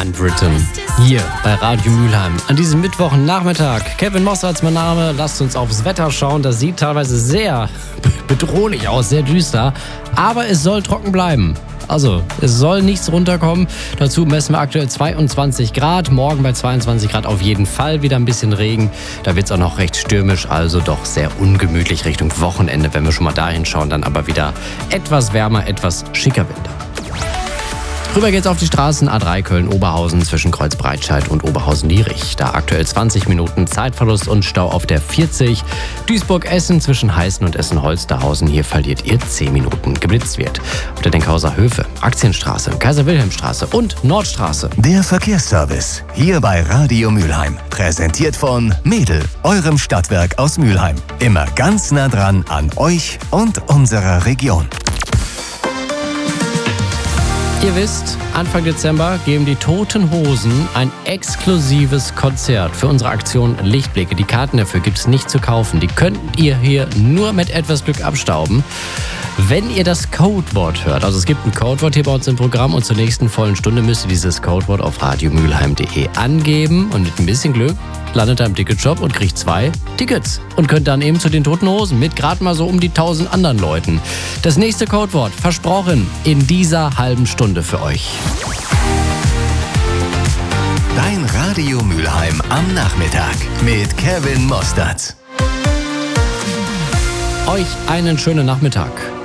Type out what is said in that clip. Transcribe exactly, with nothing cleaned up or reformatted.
Handwritten. Hier bei Radio Mülheim. An diesem Mittwochnachmittag. Kevin Mosser ist mein Name. Lasst uns aufs Wetter schauen. Das sieht teilweise sehr bedrohlich aus, sehr düster. Aber es soll trocken bleiben. Also, es soll nichts runterkommen. Dazu messen wir aktuell zweiundzwanzig Grad. Morgen bei zweiundzwanzig Grad auf jeden Fall wieder ein bisschen Regen. Da wird es auch noch recht stürmisch, also doch sehr ungemütlich Richtung Wochenende. Wenn wir schon mal dahin schauen, dann aber wieder etwas wärmer, etwas schicker Winter. Rüber geht's auf die Straßen A drei Köln-Oberhausen zwischen Kreuzbreitscheid und Oberhausen-Lierich. Da aktuell zwanzig Minuten Zeitverlust und Stau auf der vierzig. Duisburg-Essen zwischen Heißen und Essen-Holsterhausen. Hier verliert ihr zehn Minuten. Geblitzt wird. Auf der Denkhauser Höfe, Aktienstraße, Kaiser-Wilhelm-Straße und Nordstraße. Der Verkehrsservice hier bei Radio Mülheim. Präsentiert von Mädel, eurem Stadtwerk aus Mülheim. Immer ganz nah dran an euch und unserer Region. Ihr wisst, Anfang Dezember geben die Toten Hosen ein exklusives Konzert für unsere Aktion Lichtblicke. Die Karten dafür gibt es nicht zu kaufen. Die könnt ihr hier nur mit etwas Glück abstauben, wenn ihr das Codewort hört. Also es gibt ein Codewort hier bei uns im Programm und zur nächsten vollen Stunde müsst ihr dieses Codewort auf radiomülheim punkt de angeben und mit ein bisschen Glück landet ihr im Ticketshop und kriegt zwei Tickets und könnt dann eben zu den Toten Hosen mit gerade mal so um die tausend anderen Leuten. Das nächste Codewort, versprochen, in dieser halben Stunde für euch. Dein Radio Mülheim am Nachmittag mit Kevin Mostert. Euch einen schönen Nachmittag.